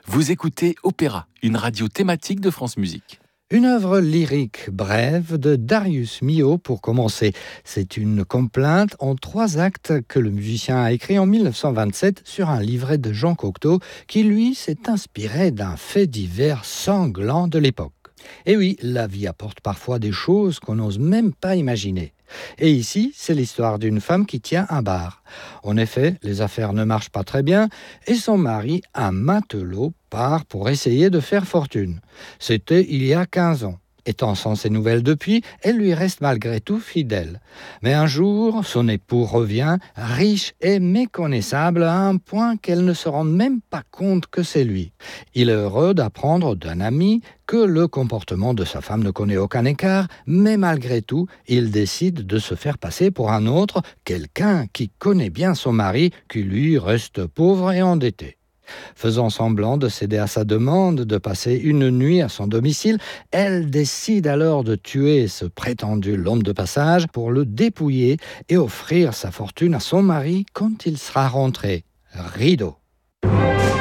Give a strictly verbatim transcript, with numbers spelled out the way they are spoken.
Vous écoutez Opéra, une radio thématique de France Musique. Une œuvre lyrique brève de Darius Milhaud pour commencer. C'est une complainte en trois actes que le musicien a écrit en mille neuf cent vingt-sept sur un livret de Jean Cocteau qui, lui, s'est inspiré d'un fait divers sanglant de l'époque. Et oui, la vie apporte parfois des choses qu'on n'ose même pas imaginer. Et ici, c'est l'histoire d'une femme qui tient un bar. En effet, les affaires ne marchent pas très bien et son mari, un matelot, part pour essayer de faire fortune. C'était il y a quinze ans. Étant sans ses nouvelles depuis, elle lui reste malgré tout fidèle. Mais un jour, son époux revient, riche et méconnaissable à un point qu'elle ne se rend même pas compte que c'est lui. Il est heureux d'apprendre d'un ami que le comportement de sa femme ne connaît aucun écart, mais malgré tout, il décide de se faire passer pour un autre, quelqu'un qui connaît bien son mari, qui lui reste pauvre et endetté. Faisant semblant de céder à sa demande de passer une nuit à son domicile, elle décide alors de tuer ce prétendu l'homme de passage pour le dépouiller et offrir sa fortune à son mari quand il sera rentré. Rideau.